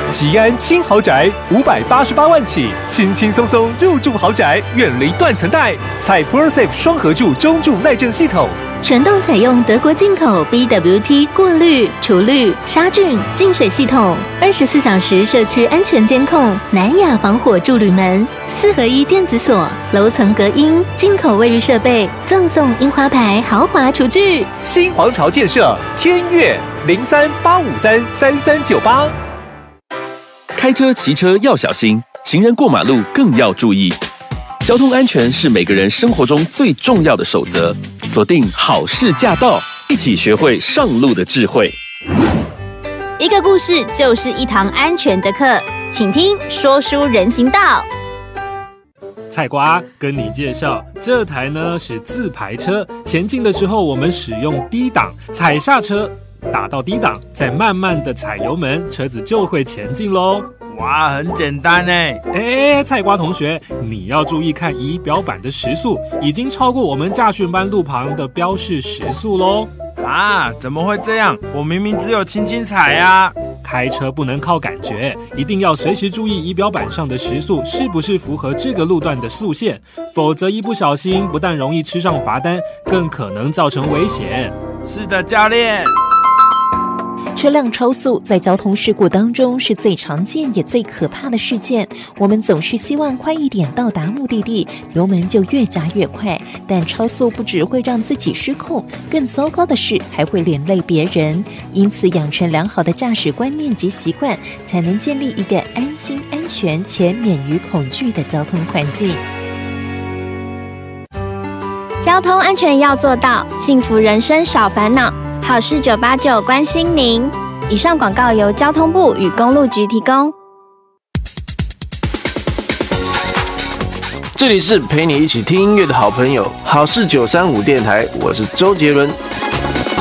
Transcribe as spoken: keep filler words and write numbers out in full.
吉安轻豪宅五百八十八万起，轻轻松松入住豪宅，远离断层带。采 ProSafe 双合柱中柱耐震系统， 全栋采用德国进口 B W T 过滤、除氯、杀菌、净水系统，二十四小时社区安全监控，南亚防火助铝门，四合一电子锁，楼层隔音，进口卫浴设备，赠送樱花牌豪华厨具。 新皇朝建设天悦零三八五三三三九八。 开车骑车要小心，行人过马路更要注意。交通安全是每个人生活中最重要的守则。锁定好事驾到，一起学会上路的智慧。 一个故事就是一堂安全的课，请听说书人行道。 菜瓜跟你介绍，这台呢是自排车，前进的时候我们使用低档，踩刹车，打到低档，再慢慢的踩油门，车子就会前进咯。 哇，很简单哎！ 哎，菜瓜同学，你要注意看仪表板的时速，已经超过我们驾训班路旁的标示时速咯。 啊，怎么会这样？我明明只有轻轻踩啊！ 开车不能靠感觉，一定要随时注意仪表板上的时速是不是符合这个路段的速限，否则一不小心不但容易吃上罚单，更可能造成危险。 是的，教练。 车辆超速在交通事故当中是最常见也最可怕的事件。我们总是希望快一点到达目的地，油门就越加越快。但超速不只会让自己失控，更糟糕的是还会连累别人。因此，养成良好的驾驶观念及习惯，才能建立一个安心、安全且免于恐惧的交通环境。 交通安全要做到，幸福人生少烦恼。好事九八九关心您。以上广告由交通部与公路局提供。 这里是陪你一起听音乐的好朋友，好事九三五电台，我是周杰伦。